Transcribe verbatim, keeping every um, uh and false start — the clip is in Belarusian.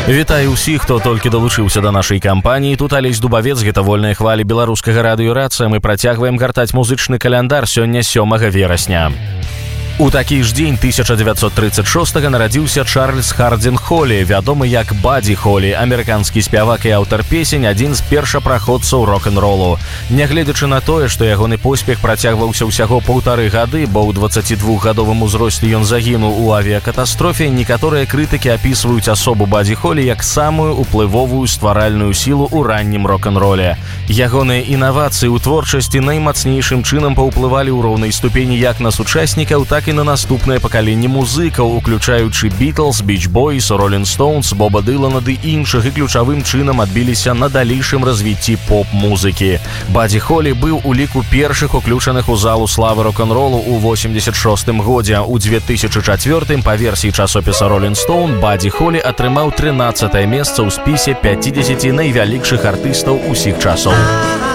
Вітаю ўсіх, хто толькі далучыўся да нашай кампаніі. Тут Алесь Дубавец, гэта вольныя хвалі беларускага радыёрацыя. Мы працягваем гартаць музычны каляндар сёння сёмага верасня. У такі ж дзень тысяча дзевяцьсот трыццаць шостага нарадзіўся Чарльз Хардзін Холі, вядомы як Бадзі Холі, амерыканскі спявак і аўтар песень, адзін з першапраходцаў рок-н-ролу. Нягледзячы на тое, што ягоны поспех працягваўся ўсяго паўтары гады, бо ў дваццацідвухгадовым узросце ён загінуў у авіякатастрофе, некаторыя крытыкі апісваюць асобу Бадзі Холі як самую уплывовую стваральную сілу ў раннім рок-н-роле. Ягоныя інавацыі ў творчасці наймацнейшым чынам паўплывалі ў роўнай ступені як на сучаснікаў, так і на наступнае пакаленне музыкаў, уключаючы Beatles, Beach Boys, Rolling Stones, Боба Дылана ды іншых, і ключавым чынам адбіліся на далейшым развіцці поп-музыкі. Бадзі Холі быў у ліку першых уключаных у залу славы рок-н-ролу ў восемьдесят шостым годзе. У две тысячи четвёртым па версіі часопіса Rolling Stone Бадзі Холі атрымаў трынаццатае месца ў спісе пяцідзесяці найвялікшых артыстаў усіх часоў.